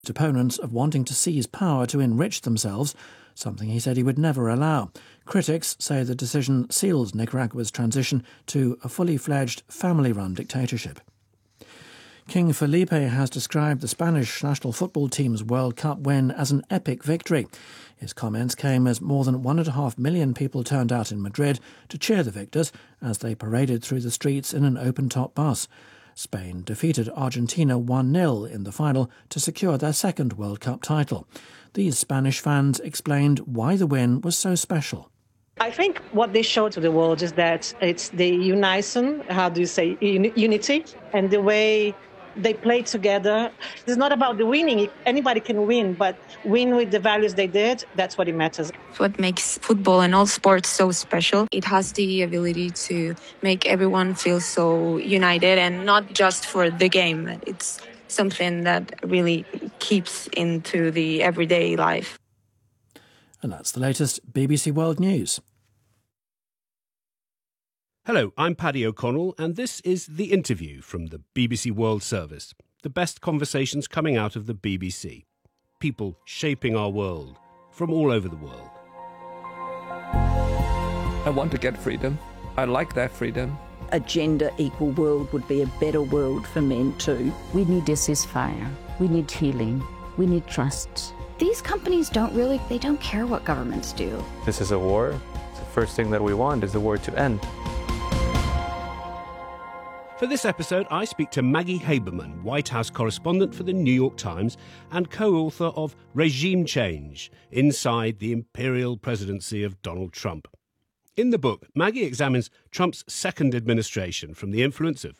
opponents of wanting to seize power to enrich themselves, something he said he would never allow. Critics say the decision seals Nicaragua's transition to a fully fledged family-run dictatorship. King Felipe has described the Spanish national football team's World Cup win as an epic victory. His comments came as more than 1.5 million people turned out in Madrid to cheer the victors as they paraded through the streets in an open-top bus. Spain defeated Argentina 1-0 in the final to secure their second World Cup title. These Spanish fans explained why the win was so special. I think what they show to the world is that it's the unison, unity, and the way they play together. It's not about the winning. Anybody can win, but win with the values they did, that's what it matters. What makes football and all sports so special, it has the ability to make everyone feel so united, and not just for the game. It's something that really keeps into the everyday life. And that's the latest BBC World News. Hello, I'm Paddy O'Connell, and this is The Interview from the BBC World Service. The best conversations coming out of the BBC. People shaping our world from all over the world. I want to get freedom. I like that freedom. A gender-equal world would be a better world for men too. We need a ceasefire. We need healing. We need trust. These companies don't care what governments do. This is a war. The first thing that we want is the war to end. For this episode, I speak to Maggie Haberman, White House correspondent for the New York Times and co-author of Regime Change, Inside the Imperial Presidency of Donald Trump. In the book, Maggie examines Trump's second administration, from the influence of